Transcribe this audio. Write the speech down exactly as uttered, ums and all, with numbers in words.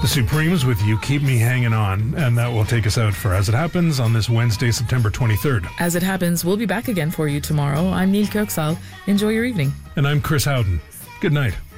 The Supremes with You Keep Me Hanging On, and that will take us out for As It Happens on this Wednesday, September twenty-third. As It Happens, we'll be back again for you tomorrow. I'm Neil Kirksall. Enjoy your evening. And I'm Chris Howden. Good night.